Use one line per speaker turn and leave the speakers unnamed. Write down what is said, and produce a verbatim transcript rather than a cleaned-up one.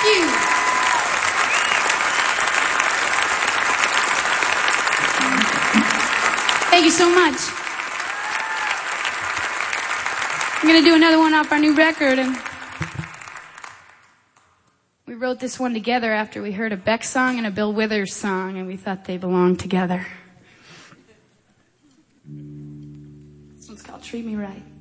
Thank you. Thank you so much. I'm going to do another one off our new record. And we wrote this one together after we heard a Beck song and a Bill Withers song, and we thought they belonged together. This one's called Treat Me Right.